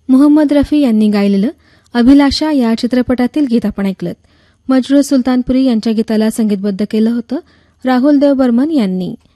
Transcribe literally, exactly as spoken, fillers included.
मोहम्मद रफी यांनी गायलेलं अभिलाषा या चित्रपटातील गीत आपण ऐकलं. मजरूह सुलतानपुरी यांच्या गीताला संगीतबद्ध केलं होतं राहुल देव बर्मन यांनी.